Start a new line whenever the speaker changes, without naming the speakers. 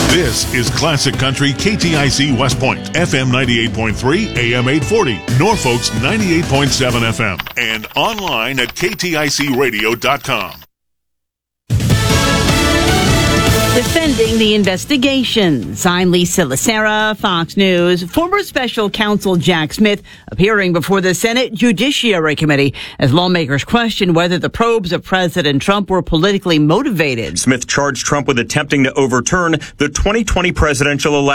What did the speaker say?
This is Classic Country KTIC West Point, FM 98.3, AM 840, Norfolk's 98.7 FM, and online at kticradio.com.
Defending the investigations. I'm Lisa Lacera, Fox News. Former special counsel Jack Smith appearing before the Senate Judiciary Committee as lawmakers question whether the probes of President Trump were politically motivated.
Smith charged Trump with attempting to overturn the 2020 presidential election.